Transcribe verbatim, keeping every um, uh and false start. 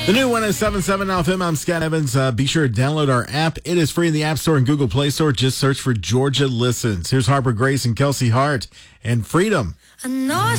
The new one is seven point seven F M. I'm Scott Evans. Uh, be sure to download our app. It is free in the App Store and Google Play Store. Just search for Georgia Listens. Here's Harper Grace and Kelsey Hart and Freedom. I know